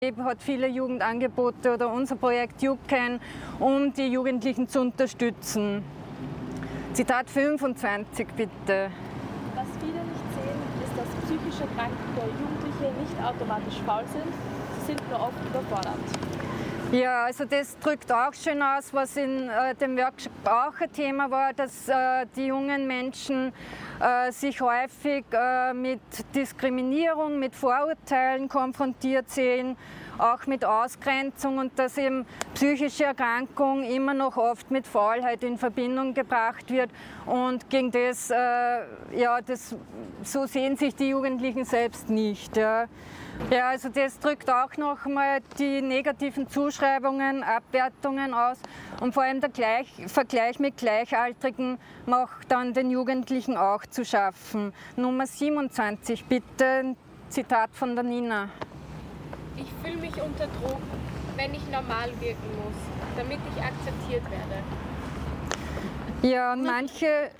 Hat viele Jugendangebote oder unser Projekt JugCan, um die Jugendlichen zu unterstützen. Zitat 25 bitte. Was viele nicht sehen, ist, dass psychisch erkrankte Jugendliche nicht automatisch faul sind, sie sind nur oft überfordert. Ja, also das drückt auch schön aus, was in dem Workshop auch ein Thema war, dass die jungen Menschen sich häufig mit Diskriminierung, mit Vorurteilen konfrontiert sehen, auch mit Ausgrenzung und dass eben psychische Erkrankung immer noch oft mit Faulheit in Verbindung gebracht wird und gegen das, so sehen sich die Jugendlichen selbst nicht. Ja. Ja, also das drückt auch noch mal die negativen Zuschreibungen, Abwertungen aus und vor allem der Vergleich mit Gleichaltrigen macht dann den Jugendlichen auch zu schaffen. Nummer 27 bitte, ein Zitat von der Nina. Ich fühle mich unter Druck, wenn ich normal wirken muss, damit ich akzeptiert werde. Ja, und manche,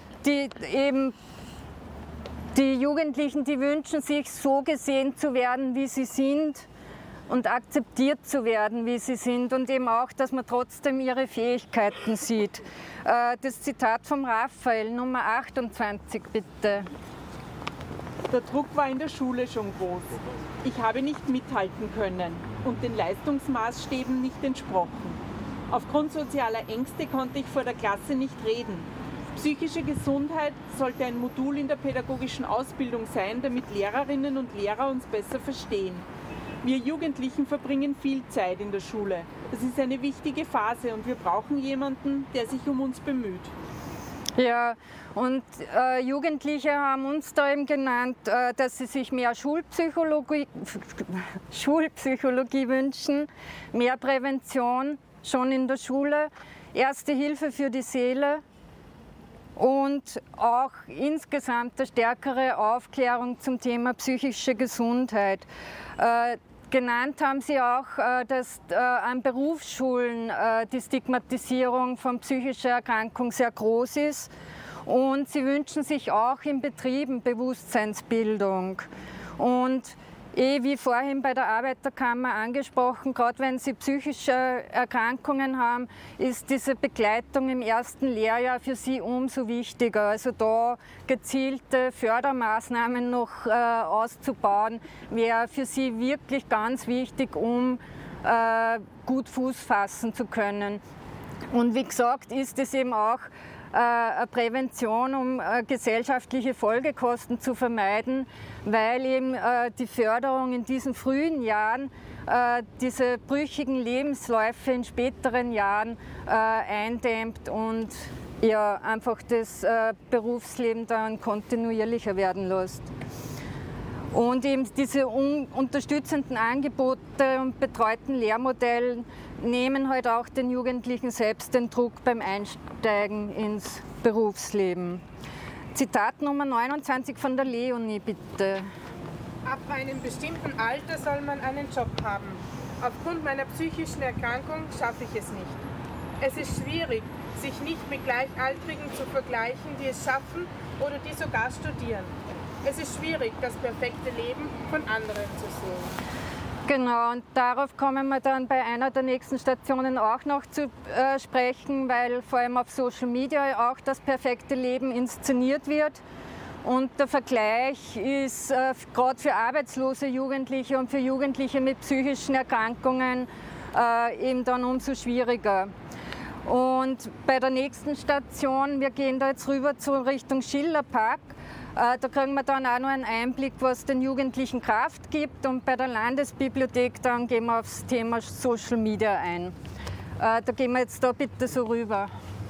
die Jugendlichen, die wünschen sich, so gesehen zu werden, wie sie sind und akzeptiert zu werden, wie sie sind und eben auch, dass man trotzdem ihre Fähigkeiten sieht. Das Zitat vom Raphael, Nummer 28 bitte. Der Druck war in der Schule schon groß. Ich habe nicht mithalten können und den Leistungsmaßstäben nicht entsprochen. Aufgrund sozialer Ängste konnte ich vor der Klasse nicht reden. Psychische Gesundheit sollte ein Modul in der pädagogischen Ausbildung sein, damit Lehrerinnen und Lehrer uns besser verstehen. Wir Jugendlichen verbringen viel Zeit in der Schule. Das ist eine wichtige Phase und wir brauchen jemanden, der sich um uns bemüht. Ja, und Jugendliche haben uns da eben genannt, dass sie sich mehr Schulpsychologie wünschen, mehr Prävention schon in der Schule, Erste Hilfe für die Seele und auch insgesamt eine stärkere Aufklärung zum Thema psychische Gesundheit. Genannt haben Sie auch, dass an Berufsschulen die Stigmatisierung von psychischer Erkrankung sehr groß ist und Sie wünschen sich auch in Betrieben Bewusstseinsbildung. Und wie vorhin bei der Arbeiterkammer angesprochen, gerade wenn Sie psychische Erkrankungen haben, ist diese Begleitung im ersten Lehrjahr für Sie umso wichtiger. Also da gezielte Fördermaßnahmen noch auszubauen, wäre für Sie wirklich ganz wichtig, um gut Fuß fassen zu können. Und wie gesagt, ist es eben auch eine Prävention, um gesellschaftliche Folgekosten zu vermeiden, weil eben die Förderung in diesen frühen Jahren diese brüchigen Lebensläufe in späteren Jahren eindämmt und ja, einfach das Berufsleben dann kontinuierlicher werden lässt. Und eben diese unterstützenden Angebote und betreuten Lehrmodelle nehmen halt auch den Jugendlichen selbst den Druck beim Einsteigen ins Berufsleben. Zitat Nummer 29 von der Leonie, bitte. Ab einem bestimmten Alter soll man einen Job haben. Aufgrund meiner psychischen Erkrankung schaffe ich es nicht. Es ist schwierig, sich nicht mit Gleichaltrigen zu vergleichen, die es schaffen oder die sogar studieren. Es ist schwierig, das perfekte Leben von anderen zu sehen. Genau, und darauf kommen wir dann bei einer der nächsten Stationen auch noch zu sprechen, weil vor allem auf Social Media auch das perfekte Leben inszeniert wird. Und der Vergleich ist gerade für arbeitslose Jugendliche und für Jugendliche mit psychischen Erkrankungen eben dann umso schwieriger. Und bei der nächsten Station, wir gehen da jetzt rüber zur Richtung Schillerpark, da kriegen wir dann auch noch einen Einblick, was den Jugendlichen Kraft gibt. Und bei der Landesbibliothek dann gehen wir aufs Thema Social Media ein. Da gehen wir jetzt da bitte so rüber.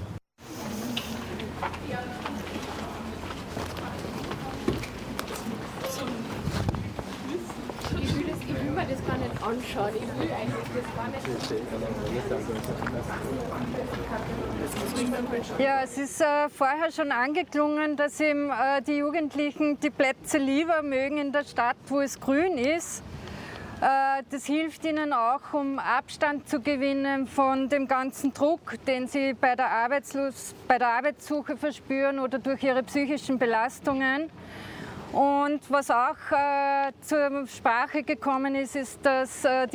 Ich will mir das gar nicht anschauen. Ich will eigentlich das gar nicht. Ja, es ist vorher schon angeklungen, dass eben die Jugendlichen die Plätze lieber mögen in der Stadt, wo es grün ist. Das hilft ihnen auch, um Abstand zu gewinnen von dem ganzen Druck, den sie bei der Arbeitssuche verspüren oder durch ihre psychischen Belastungen. Und was auch zur Sprache gekommen ist, ist, dass